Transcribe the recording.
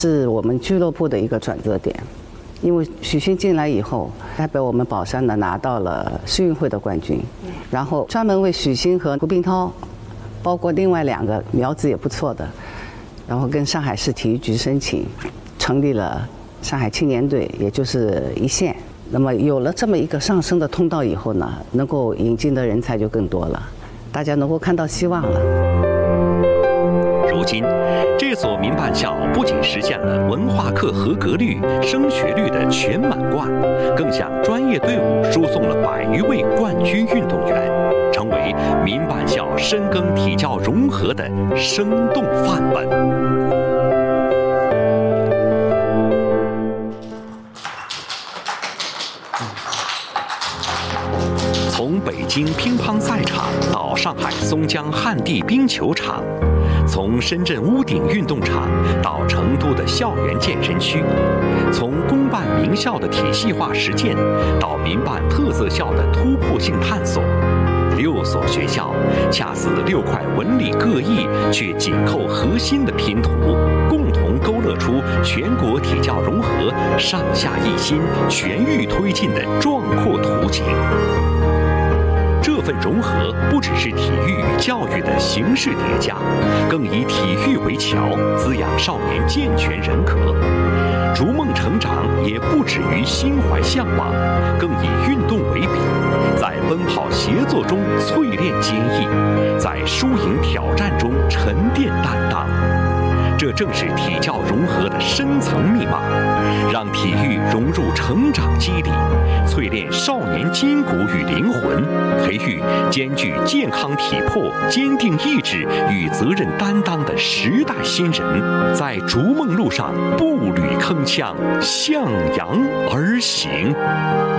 是我们俱乐部的一个转折点。因为许昕进来以后，代表我们宝山呢拿到了世运会的冠军，然后专门为许昕和胡冰涛，包括另外2个苗子也不错的，然后跟上海市体育局申请，成立了上海青年队，也就是一线。那么有了这么一个上升的通道以后呢，能够引进的人才就更多了，大家能够看到希望了。 如今，这所民办校不仅实现了文化课合格率、升学率的全满贯，更向专业队伍输送了100余位冠军运动员，成为民办校深耕体教融合的生动范本。从北京乒乓赛场到上海松江汉地冰球场，从深圳屋顶运动场到成都的校园健身区，从公办名校的体系化实践到民办特色校的突破性探索，6所学校恰似6块纹理各异却紧扣核心的拼图，共同勾勒出全国体教融合、上下一心、全域推进的壮阔图景。这份融合不只是体育与教育的形式叠加，更以体育为桥，滋养少年健全人格。逐梦成长也不止于心怀向往，更以运动为笔，在奔跑协作中淬炼坚毅，在输赢挑战中沉淀担当。这正是体教融合的深层密码，让体育融入成长基底，淬炼少年筋骨与灵魂，培育兼具健康体魄、坚定意志与责任担当的时代新人，在逐梦路上步履铿锵，向阳而行。